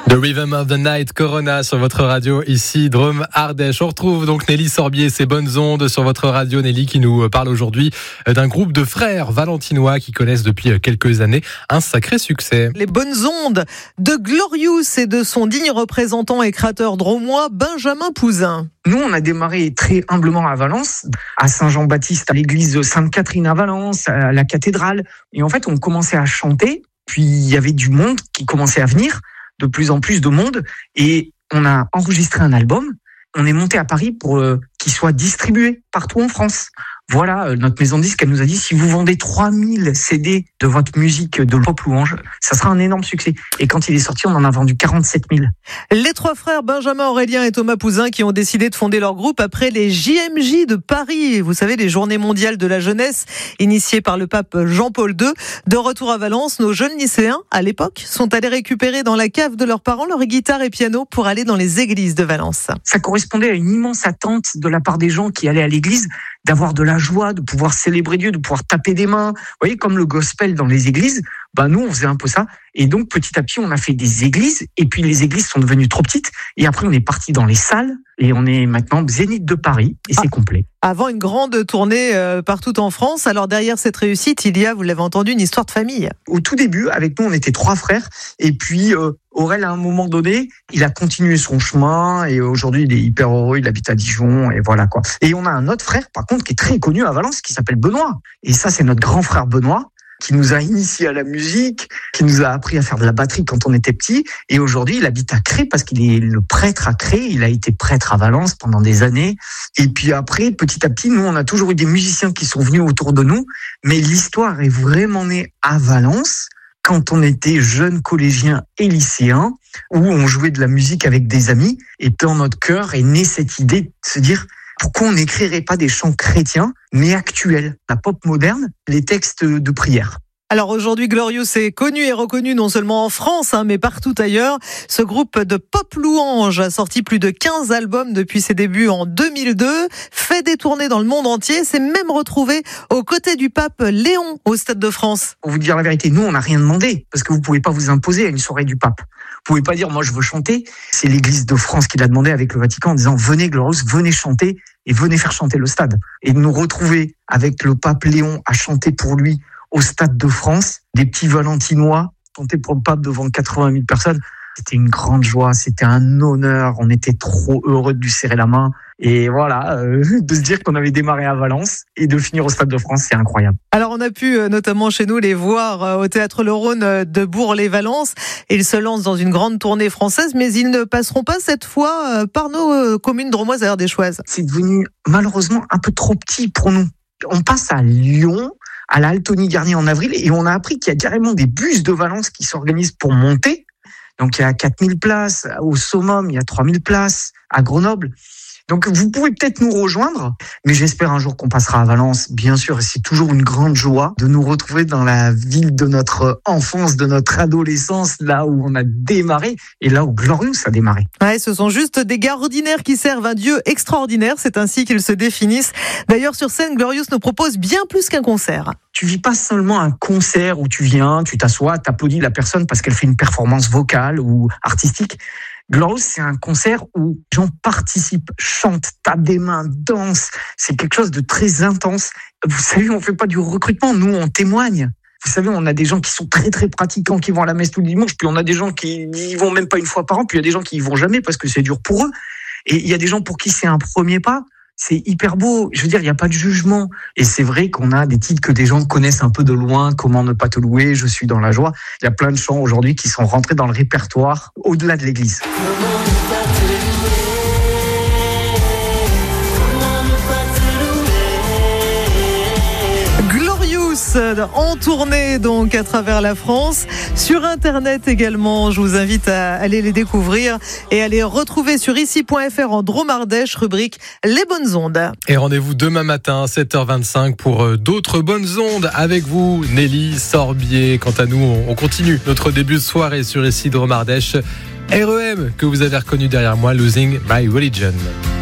The Rhythm of the Night, Corona sur votre radio, ici Drôme Ardèche. On retrouve donc Nelly Sorbier, ses bonnes ondes sur votre radio. Nelly qui nous parle aujourd'hui d'un groupe de frères valentinois qui connaissent depuis quelques années un sacré succès. Les bonnes ondes de Glorious et de son digne représentant et créateur drômois, Benjamin Pouzin. Nous, on a démarré très humblement à Valence, à Saint-Jean-Baptiste, à l'église de Sainte-Catherine à Valence, à la cathédrale. Et en fait, on commençait à chanter, puis il y avait du monde qui commençait à venir, de plus en plus de monde, et on a enregistré un album. On est monté à Paris pour qu'il soit distribué partout en France. Voilà, notre maison de disque, elle nous a dit, si vous vendez 3000 CD de votre musique de pop louange, ça sera un énorme succès. Et quand il est sorti, on en a vendu 47 000. Les trois frères Benjamin, Aurélien et Thomas Pouzin qui ont décidé de fonder leur groupe après les JMJ de Paris. Vous savez, les Journées mondiales de la jeunesse, initiées par le pape Jean-Paul II. De retour à Valence, nos jeunes lycéens, à l'époque, sont allés récupérer dans la cave de leurs parents leurs guitares et pianos pour aller dans les églises de Valence. Ça correspondait à une immense attente de la part des gens qui allaient à l'église, d'avoir de la joie, de pouvoir célébrer Dieu, de pouvoir taper des mains. Vous voyez, comme le gospel dans les églises, nous, on faisait un peu ça. Et donc, petit à petit, on a fait des églises. Et puis, les églises sont devenues trop petites. Et après, on est parti dans les salles. Et on est maintenant Zénith de Paris. Et c'est complet. Avant une grande tournée partout en France. Alors, derrière cette réussite, il y a, vous l'avez entendu, une histoire de famille. Au tout début, avec nous, on était 3 frères. Et puis, Aurel, à un moment donné, il a continué son chemin. Et aujourd'hui, il est hyper heureux. Il habite à Dijon. Et voilà, quoi. Et on a un autre frère, par contre, qui est très connu à Valence, qui s'appelle Benoît. Et ça, c'est notre grand frère Benoît, qui nous a initiés à la musique, qui nous a appris à faire de la batterie quand on était petit. Et aujourd'hui, il habite à Cré parce qu'il est le prêtre à Cré. Il a été prêtre à Valence pendant des années. Et puis après, petit à petit, nous, on a toujours eu des musiciens qui sont venus autour de nous. Mais l'histoire est vraiment née à Valence, quand on était jeunes collégiens et lycéens, où on jouait de la musique avec des amis. Et dans notre cœur est née cette idée de se dire, pourquoi on n'écrirait pas des chants chrétiens, mais actuels, la pop moderne, les textes de prière. Alors aujourd'hui, Glorious est connu et reconnu non seulement en France, mais partout ailleurs. Ce groupe de pop louange a sorti plus de 15 albums depuis ses débuts en 2002, fait des tournées dans le monde entier, s'est même retrouvé aux côtés du pape Léon au Stade de France. Pour vous dire la vérité, nous, on n'a rien demandé, parce que vous pouvez pas vous imposer à une soirée du pape. Vous pouvez pas dire, moi, je veux chanter. C'est l'Église de France qui l'a demandé avec le Vatican en disant, venez Glorious, venez chanter et venez faire chanter le stade. Et de nous retrouver avec le pape Léon à chanter pour lui au Stade de France, des petits Valentinois, chanter pour le pape devant 80 000 personnes. C'était une grande joie, c'était un honneur, on était trop heureux de lui serrer la main. Et voilà, de se dire qu'on avait démarré à Valence et de finir au Stade de France, c'est incroyable. Alors on a pu notamment chez nous les voir au Théâtre Le Rhône de Bourg-les-Valence. Ils se lancent dans une grande tournée française, mais ils ne passeront pas cette fois par nos communes drômoises et ardéchoises. C'est devenu malheureusement un peu trop petit pour nous. On passe à Lyon, à la Altony-Garnier en avril, et on a appris qu'il y a carrément des bus de Valence qui s'organisent pour monter. Donc il y a 4000 places, au Summum, il y a 3000 places, à Grenoble. Donc vous pouvez peut-être nous rejoindre, mais j'espère un jour qu'on passera à Valence, bien sûr. C'est toujours une grande joie de nous retrouver dans la ville de notre enfance, de notre adolescence, là où on a démarré et là où Glorious a démarré. Ouais, ce sont juste des gars ordinaires qui servent un Dieu extraordinaire, c'est ainsi qu'ils se définissent. D'ailleurs, sur scène, Glorious nous propose bien plus qu'un concert. Tu vis pas seulement un concert où tu viens, tu t'assois, t'applaudis la personne parce qu'elle fait une performance vocale ou artistique. Glorious, c'est un concert où les gens participent, chantent, tapent des mains, dansent. C'est quelque chose de très intense. Vous savez, on fait pas du recrutement, nous, on témoigne. Vous savez, on a des gens qui sont très, très pratiquants, qui vont à la messe tous les dimanches, puis on a des gens qui y vont même pas une fois par an, puis il y a des gens qui y vont jamais parce que c'est dur pour eux. Et il y a des gens pour qui c'est un premier pas. C'est hyper beau. Je veux dire, il n'y a pas de jugement. Et c'est vrai qu'on a des titres que des gens connaissent un peu de loin. Comment ne pas te louer, je suis dans la joie. Il y a plein de chants aujourd'hui qui sont rentrés dans le répertoire au-delà de l'église. En tournée donc à travers la France, sur internet également. Je vous invite à aller les découvrir et à les retrouver sur ici.fr en Drôme Ardèche, rubrique Les Bonnes Ondes. Et rendez-vous demain matin 7h25 pour d'autres bonnes ondes avec vous, Nelly Sorbier. Quant à nous, on continue notre début de soirée sur ici Drôme Ardèche. REM que vous avez reconnu derrière moi, Losing My Religion.